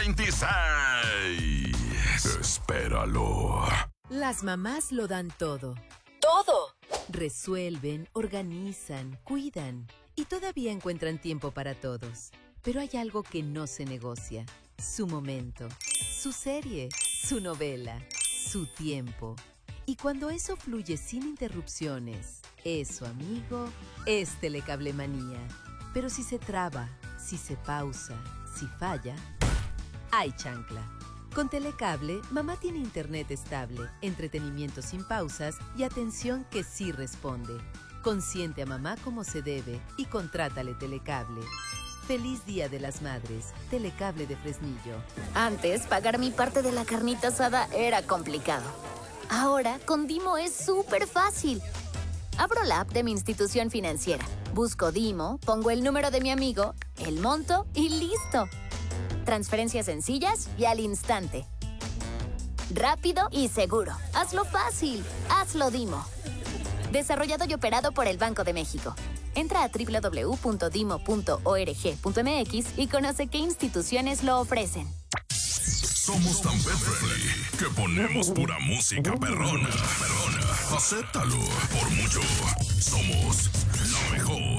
2026. Espéralo. Las mamás lo dan todo. ¡Todo! Resuelven, organizan, cuidan y todavía encuentran tiempo para todos. Pero hay algo que no se negocia. Su momento, su serie, su novela, su tiempo. Y cuando eso fluye sin interrupciones, eso, amigo, es Telecablemanía. Pero si se traba, si se pausa, si falla, hay chancla. Con Telecable, mamá tiene internet estable, entretenimiento sin pausas y atención que sí responde. Consiente a mamá como se debe y contrátale Telecable. Feliz Día de las Madres, Telecable de Fresnillo. Antes, pagar mi parte de la carnita asada era complicado. Ahora, con Dimo es súper fácil. Abro la app de mi institución financiera, busco Dimo, pongo el número de mi amigo, el monto y ¡listo! Transferencias sencillas y al instante. Rápido y seguro. Hazlo fácil. Hazlo Dimo. Desarrollado y operado por el Banco de México. Entra a www.dimo.org.mx y conoce qué instituciones lo ofrecen. Somos tan pet friendly que ponemos pura música perrona. Acéptalo. Por mucho, somos la mejor.